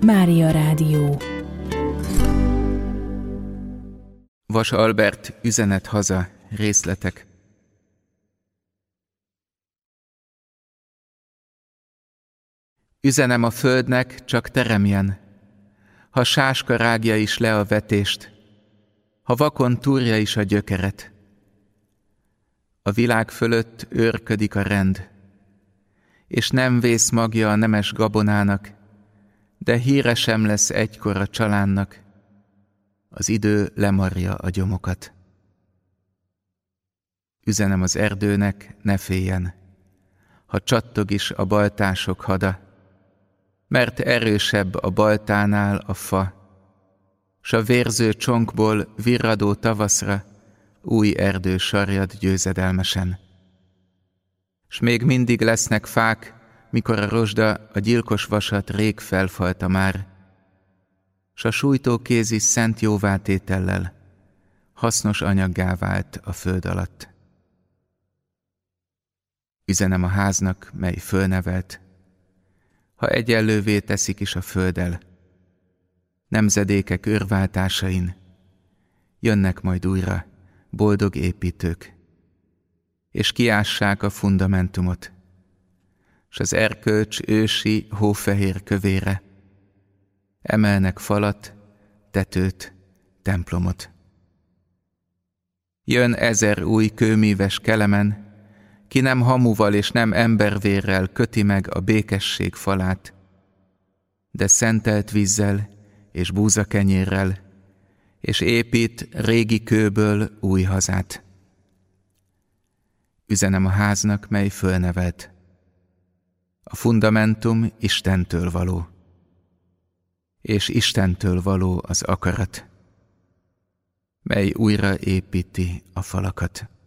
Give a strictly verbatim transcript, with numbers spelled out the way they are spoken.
Mária Rádió. Vas Albert, üzenet haza, részletek. Üzenem a földnek, csak teremjen, ha sáska rágja is le a vetést, ha vakon túrja is a gyökeret. A világ fölött őrködik a rend, és nem vész magja a nemes gabonának, de híre sem lesz egykor a csalánnak, az idő lemarja a gyomokat. Üzenem az erdőnek, ne féljen, ha csattog is a baltások hada, mert erősebb a baltánál a fa, s a vérző csonkból virradó tavaszra új erdő sarjad győzedelmesen. S még mindig lesznek fák, mikor a rozsda a gyilkos vasat rég felfalta már, s a sújtókézi szent jóvátétellel hasznos anyaggá vált a föld alatt. Üzenem a háznak, mely fölnevelt, ha egyenlővé teszik is a földdel, nemzedékek őrváltásain jönnek majd újra boldog építők, és kiássák a fundamentumot, s az erkölcs ősi hófehér kövére emelnek falat, tetőt, templomot. Jön ezer új kőmíves kelemen, ki nem hamuval és nem embervérrel köti meg a békesség falát, de szentelt vízzel és búzakenyérrel, és épít régi kőből új hazát. Üzenem a háznak, mely fölnevelt. A fundamentum Istentől való, és Istentől való az akarat, mely újra építi a falakat.